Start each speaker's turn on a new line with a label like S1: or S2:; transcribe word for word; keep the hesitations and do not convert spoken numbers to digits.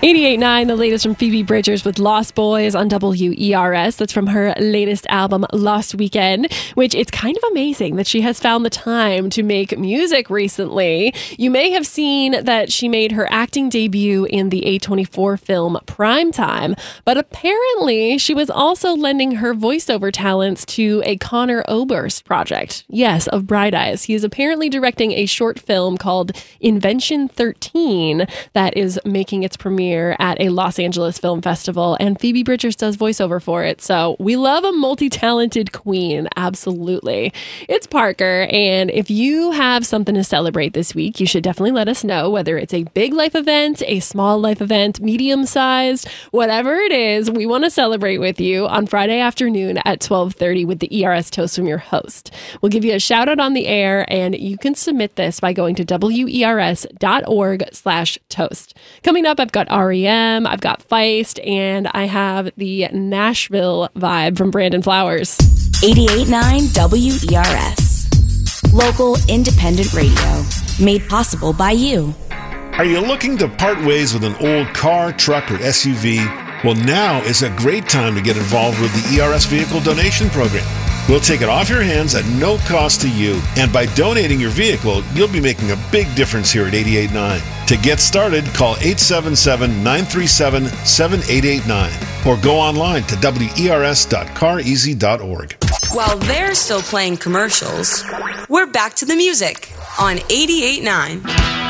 S1: eighty-eight point nine, the latest from Phoebe Bridgers with Lost Boys on W E R S. That's from her latest album, Lost Weekend, which it's kind of amazing that she has found the time to make music recently. You may have seen that she made her acting debut in the A twenty-four film Primetime, but apparently she was also lending her voiceover talents to a Conor Oberst project. Yes, of Bright Eyes. He is apparently directing a short film called Invention thirteen that is making its premiere at a Los Angeles Film Festival, and Phoebe Bridgers does voiceover for it. So we love a multi-talented queen. Absolutely. It's Parker, and if you have something to celebrate this week, you should definitely let us know, whether it's a big life event, a small life event, medium-sized, whatever it is. We want to celebrate with you on Friday afternoon at twelve thirty with the E R S Toast from your host. We'll give you a shout out on the air, and you can submit this by going to W E R S dot org slash toast. Coming up, I've got R E M, I've got Feist, and I have the Nashville vibe from Brandon Flowers.
S2: eighty-eight point nine W E R S. Local independent radio. Made possible by you.
S3: Are you looking to part ways with an old car, truck, or S U V? Well, now is a great time to get involved with the E R S Vehicle Donation Program. We'll take it off your hands at no cost to you. And by donating your vehicle, you'll be making a big difference here at eighty-eight point nine. To get started, call eight seven seven, nine three seven, seven eight eight nine or go online to W E R S dot car easy dot org.
S2: While they're still playing commercials, we're back to the music on eighty-eight point nine.